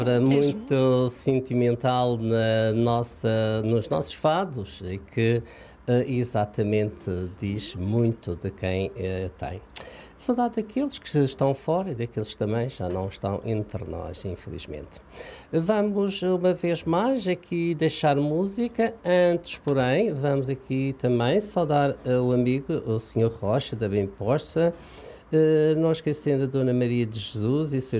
Muito sentimental nos nossos fados e que exatamente diz muito de quem tem. Saudade daqueles que estão fora e daqueles que também já não estão entre nós, infelizmente. Vamos uma vez mais aqui deixar música. Antes, porém, vamos aqui também saudar o amigo, o Sr. Rocha da Bemposta, não esquecendo a Dona Maria de Jesus e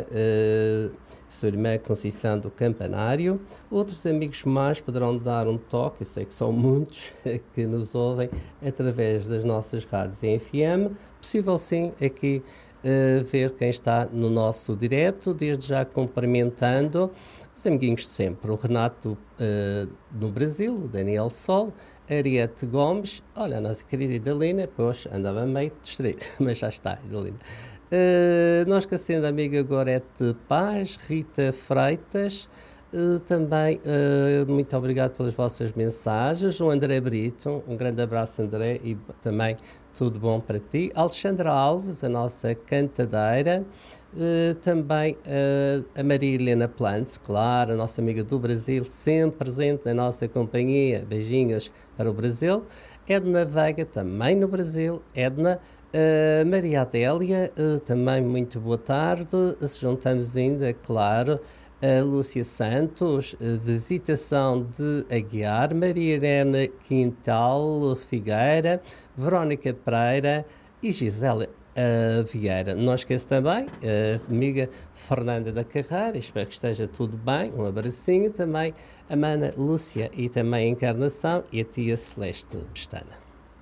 sua irmã Conceição do Campanário. Outros amigos mais poderão dar um toque, eu sei que são muitos que nos ouvem através das nossas rádios em FM. Possível sim aqui ver quem está no nosso direto, desde já cumprimentando os amiguinhos de sempre, o Renato no Brasil, o Daniel Sol, Ariete Gomes, olha, a nossa querida Idalina, pois andava meio distraída, mas já está, Idalina. Nós esquecendo a amiga Gorete Paz, Rita Freitas, também muito obrigado pelas vossas mensagens. O André Brito, um grande abraço, André, e também tudo bom para ti. Alexandra Alves, a nossa cantadeira, também a Maria Helena Plants, claro, a nossa amiga do Brasil, sempre presente na nossa companhia. Beijinhos para o Brasil. Edna Veiga, também no Brasil. Edna. Maria Adélia, também muito boa tarde. Se juntamos ainda, claro, a Lúcia Santos, Visitação de Aguiar, Maria Irene Quintal Figueira, Verónica Pereira e Gisela Vieira. Não esqueço também a amiga Fernanda da Carreira, espero que esteja tudo bem. Um abracinho também a Mana Lúcia e também a Encarnação e a tia Celeste Pestana.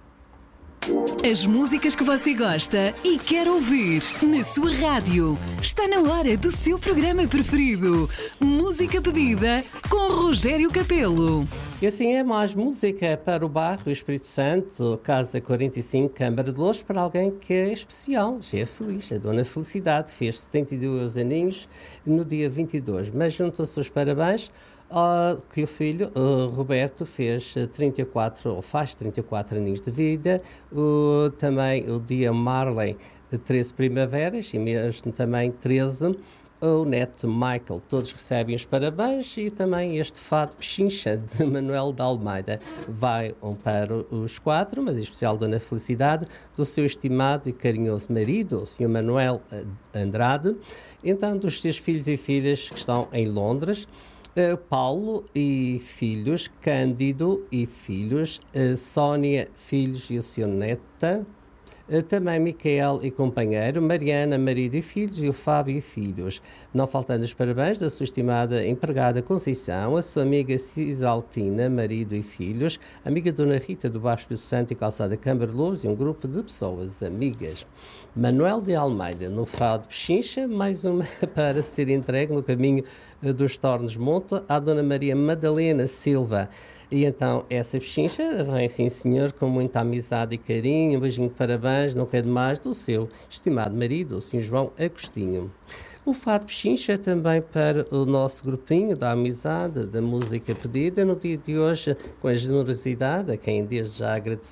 As músicas que você gosta e quer ouvir na sua rádio. Está na hora do seu programa preferido. Música pedida com Rogério Capelo. E assim é mais música para o bairro Espírito Santo, Casa 45, Câmara de Louros, para alguém que é especial, já é feliz. A Dona Felicidade fez 72 aninhos no dia 22, mas juntam-se os parabéns que o filho, Roberto, fez 34, ou faz 34 aninhos de vida. Também o dia Marley, 13 primaveras, e mesmo também 13, o neto Michael. Todos recebem os parabéns e também este fado Pechincha de Manuel de Almeida vai para os quatro, mas em especial Dona Felicidade, do seu estimado e carinhoso marido, o Sr. Manuel Andrade, então dos seus filhos e filhas que estão em Londres, Paulo e filhos, Cândido e filhos, Sónia, filhos e a sua neta, também Micael e companheiro, Mariana, marido e filhos, e o Fábio e filhos. Não faltando os parabéns da sua estimada empregada Conceição, a sua amiga Cisaltina, marido e filhos, a amiga Dona Rita do Baixo do Santo e Calçada Câmara de Louros e um grupo de pessoas amigas. Manuel de Almeida, no fado Pechincha, mais uma para ser entregue no caminho dos Tornos Monte, à Dona Maria Madalena Silva. E então essa Pechincha vem, sim senhor, com muita amizade e carinho, um beijinho de parabéns, não quer demais, do seu estimado marido, o Sr. João Agostinho. O fado Pechincha também para o nosso grupinho da amizade, da música pedida, no dia de hoje, com a generosidade, a quem desde já agradecemos.